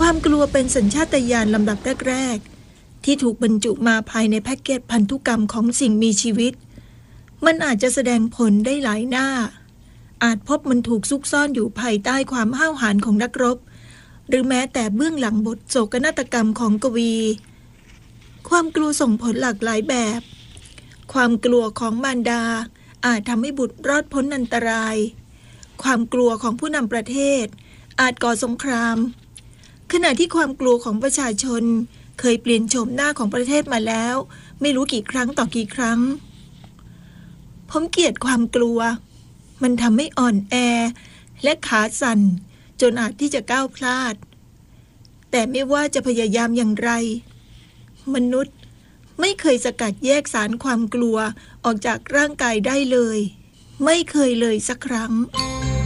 ความกลัวเป็นสัญชาตญาณลำดับแรกๆที่ถูกบรรจุมาภายในแพ็กเกจพันธุกรรมของสิ่งมีชีวิตมันอาจจะแสดงผลได้หลายหน้าอาจพบมันถูกซุกซ่อนอยู่ภายใต้ความห้าวหาญของนักรบหรือแม้แต่เบื้องหลังบทโศกนาฏกรรมของกวีความกลัวส่งผลหลากหลายแบบความกลัวของมารดาอาจทำให้บุตรรอดพ้นอันตรายความกลัวของผู้นำประเทศอาจก่อสงครามขณะที่ความกลัวของประชาชนเคยเปลี่ยนโฉมหน้าของประเทศมาแล้วไม่รู้กี่ครั้งต่อกี่ครั้งผมเกลียดความกลัวมันทำให้อ่อนแอและขาสั่นจนอาจที่จะก้าวพลาดแต่ไม่ว่าจะพยายามอย่างไรมนุษย์ไม่เคยสกัดแยกสารความกลัวออกจากร่างกายได้เลยไม่เคยเลยสักครั้ง